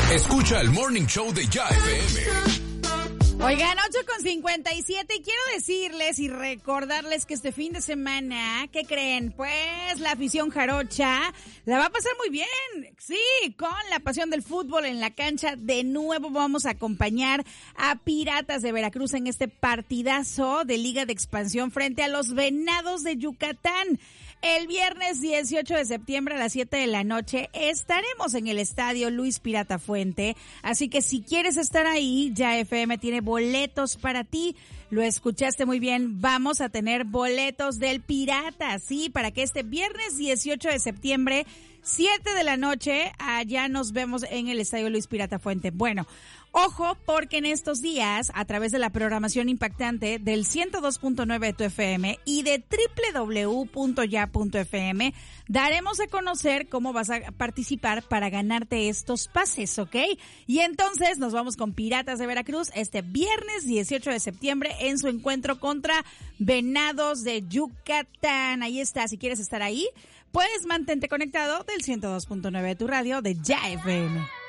Escucha el Morning Show de Ya FM. Oigan, 8:57 y quiero decirles y recordarles que este fin de semana, ¿qué creen? Pues la afición jarocha la va a pasar muy bien. Sí, con la pasión del fútbol en la cancha. De nuevo vamos a acompañar a Piratas de Veracruz en este partidazo de Liga de Expansión frente a los Venados de Yucatán. El viernes 18 de septiembre a las 7 de la noche estaremos en el estadio Luis Pirata Fuente. Así que si quieres estar ahí, Ya FM tiene boletos para ti. Lo escuchaste muy bien. Vamos a tener boletos del Pirata, sí, para que este viernes 18 de septiembre, 7 de la noche, allá nos vemos en el estadio Luis Pirata Fuente. Bueno, ojo, porque en estos días, a través de la programación impactante del 102.9 de tu FM y de www.ya.fm, daremos a conocer cómo vas a participar para ganarte estos pases, ¿ok? Y entonces nos vamos con Piratas de Veracruz este viernes 18 de septiembre en su encuentro contra Venados de Yucatán. Ahí está, si quieres estar ahí, pues mantente conectado del 102.9 de tu radio de Ya FM.